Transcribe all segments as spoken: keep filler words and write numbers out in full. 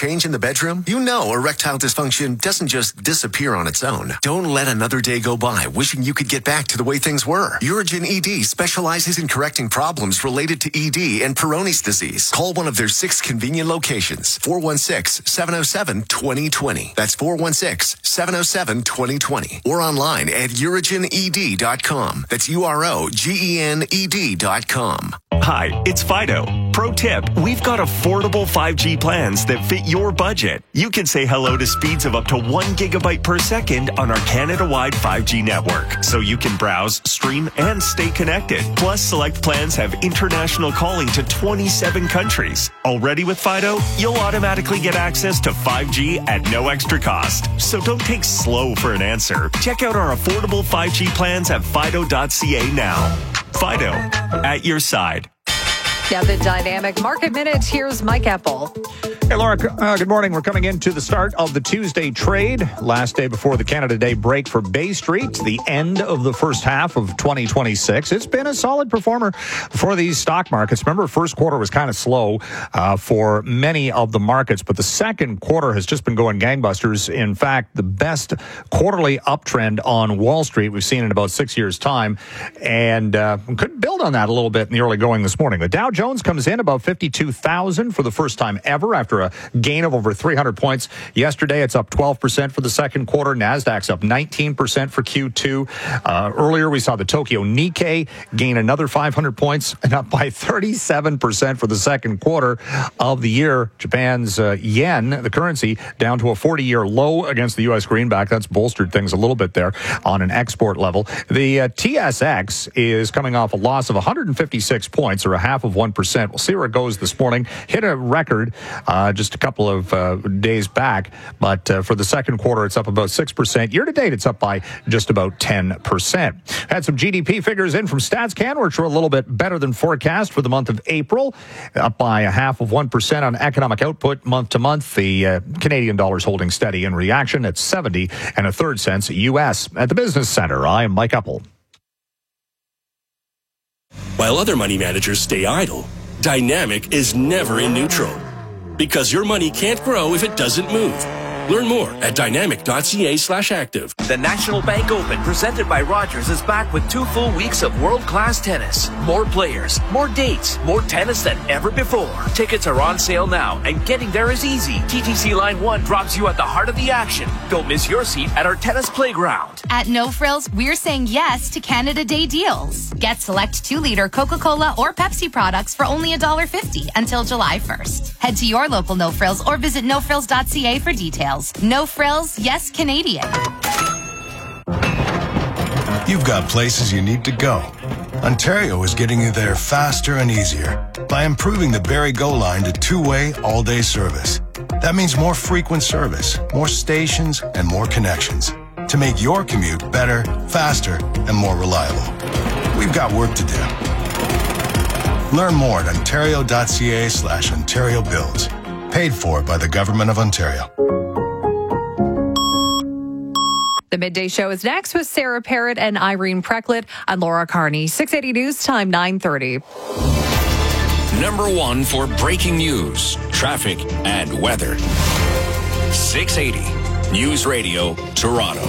change in the bedroom? You know erectile dysfunction doesn't just disappear on its own. Don't let another day go by wishing you could get back to the way things were. Urigen E D specializes in correcting problems related to E D and Peyronie's disease. Call one of their six convenient locations. four one six, seven oh seven, two oh two oh. That's four one six, seven oh seven, two oh two oh. Or online at urigen e d dot com. That's U R O G E N E D dot com. Hi, it's Fido. Pro tip, we've got affordable five G plans that fit your budget. You can say hello to speeds of up to one gigabyte per second on our Canada-wide five G network, so you can browse, stream, and stay connected. Plus, select plans have international calling to twenty-seven countries. Already with Fido, you'll automatically get access to five G at no extra cost. So don't take slow for an answer. Check out our affordable five G plans at fido dot c a now. Fido, at your side. Now the Dynamic Market Minute. Here's Mike Apple. Hey, Laura, uh, good morning. We're coming into the start of the Tuesday trade. Last day before the Canada Day break for Bay Street. The end of the first half of twenty twenty-six. It's been a solid performer for these stock markets. Remember, first quarter was kind of slow uh, for many of the markets, but the second quarter has just been going gangbusters. In fact, the best quarterly uptrend on Wall Street we've seen in about six years' time, and uh, could build on that a little bit in the early going this morning. The Dow Jones comes in about fifty-two thousand for the first time ever after a gain of over three hundred points. Yesterday, it's up twelve percent for the second quarter. NASDAQ's up nineteen percent for Q two. Uh, earlier, we saw the Tokyo Nikkei gain another five hundred points and up by thirty-seven percent for the second quarter of the year. Japan's uh, yen, the currency, down to a forty-year low against the U S greenback. That's bolstered things a little bit there on an export level. The uh, T S X is coming off a loss of one hundred fifty-six points, or a half of one percent. We'll see where it goes this morning. Hit a record uh, just a couple of uh, days back, but uh, for the second quarter, it's up about six percent. Year to date, it's up by just about ten percent. Had some G D P figures in from StatsCan, which were a little bit better than forecast for the month of April, up by a half of one percent on economic output month to month. The uh, Canadian dollar's holding steady in reaction at seventy and a third cents U S. At the Business Center, I am Mike Apple. While other money managers stay idle, Dynamic is never in neutral. Because your money can't grow if it doesn't move. Learn more at dynamic dot c a slash active. The National Bank Open, presented by Rogers, is back with two full weeks of world-class tennis. More players, more dates, more tennis than ever before. Tickets are on sale now, and getting there is easy. T T C Line one drops you at the heart of the action. Don't miss your seat at our tennis playground. At No Frills, we're saying yes to Canada Day deals. Get select two-liter Coca-Cola or Pepsi products for only one dollar fifty until July first. Head to your local No Frills or visit no frills dot c a for details. No Frills, yes Canadian. You've got places you need to go. Ontario is getting you there faster and easier by improving the Barrie Go line to two-way, all-day service. That means more frequent service, more stations, and more connections to make your commute better, faster, and more reliable. We've got work to do. Learn more at ontario dot c a slash Ontario Builds. Paid for by the Government of Ontario. The Midday Show is next with Sarah Parrott and Irene Precklett. I'm Laura Carney. six eighty News Time, nine thirty. Number one for breaking news, traffic, and weather. six eighty News Radio, Toronto.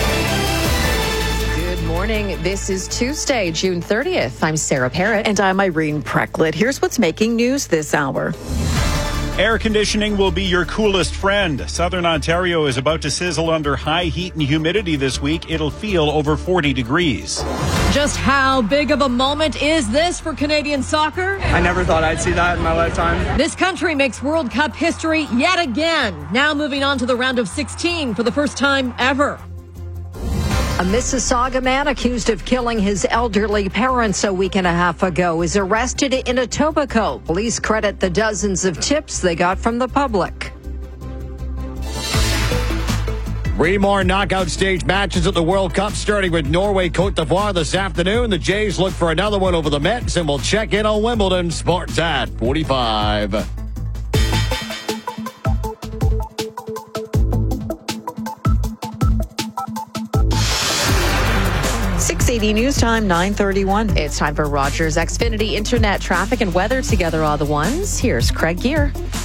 Good morning. This is Tuesday, June thirtieth. I'm Sarah Parrott. And I'm Irene Precklett. Here's what's making news this hour. Air conditioning will be your coolest friend. Southern Ontario is about to sizzle under high heat and humidity this week. It'll feel over forty degrees. Just how big of a moment is this for Canadian soccer? I never thought I'd see that in my lifetime. This country makes World Cup history yet again. Now moving on to the round of sixteen for the first time ever. A Mississauga man accused of killing his elderly parents a week and a half ago is arrested in Etobicoke. Police credit the dozens of tips they got from the public. Three more knockout stage matches at the World Cup, starting with Norway, Cote d'Ivoire this afternoon. The Jays look for another one over the Mets, and we'll check in on Wimbledon. Sports at forty-five. six eighty News Time, nine thirty-one. It's time for Rogers Xfinity Internet traffic and weather together all the ones. Here's Craig Gear.